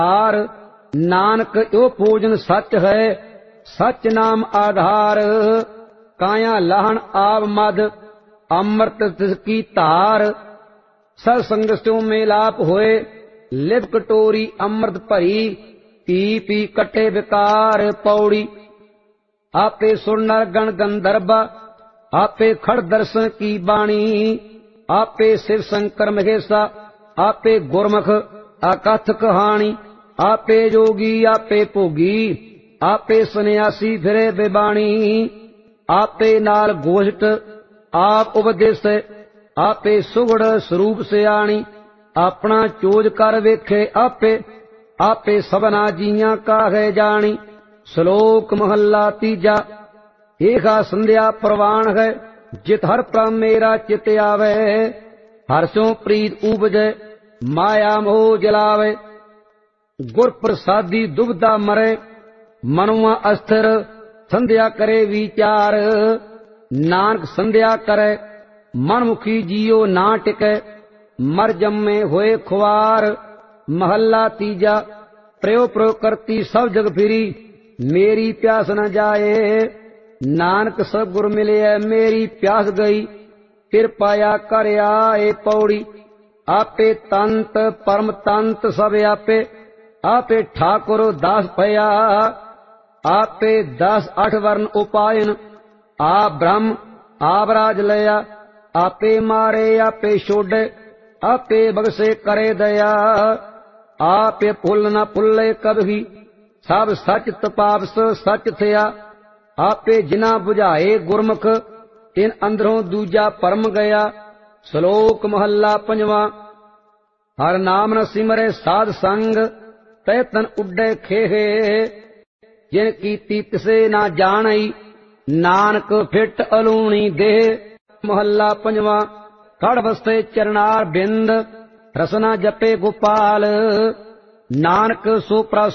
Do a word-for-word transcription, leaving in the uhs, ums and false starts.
Are Nanak यो पूजन सच है सच नाम आधार। काया लाहन आव मद अमृत तिसकी धार। सत्संग स्यो मेलाप होए लिप कटोरी अमृत भरी। पी पी कटे विकार पौड़ी। आपे सुरनर गण गंधर्व आपे खड़ दर्शन की बाणी। आपे शिव शंकर महेशा आपे गुरमुख अकथ कहानी। आपे जोगी आपे भोगी आपे सन्यासी फिरे बेबाणी। आपे नाल गोष्ठ आप उपदेश आपे सुगड़ स्वरूप सियाणी। अपना चोज कर वेखे आपे आपे सबना जियां का है जानी। श्लोक महला तीजा। एहा संध्या प्रवाण है जित हर प्रम मेरा चित आवे। हर्षों प्रीत उपजै माया मोह जलावे। गुर प्रसादी दुबदा मरे मनुआ अस्थिर। संध्या करे विचार नानक संध्या करे मनमुखी जियो ना टिके। मर जम्मे होए खुआर। महला तीजा। प्रयो प्रयो करती सब जग फिरी मेरी प्यास न जाए। नानक सब गुर मिले मेरी प्यास गई। फिर पाया कर आए पौड़ी। आपे तंत परम तंत सब आपे। आपे ठाकुर दास भया। आपे दस अठ वर्ण उपायन। आप ब्रह्म आप राज लया। आपे मारे आपे छोड़े आपे बगसे करे दया। आपे फुल न फुल्ले कभी सब सच तपापस सच थिया। आपे जिना बुझाए गुरमुख तिन अंदरों दूजा परम गया। श्लोक महला पंजवा। हर नाम न सिमरे साध संग तै तन उड्डे खेहे। जिन कीती तिसे ना जानई नानक फिट अलूणी देह। महला पंजवा। कड़ बसते चरनार बिंद रसना जपे गोपाल। नानक सो प्रा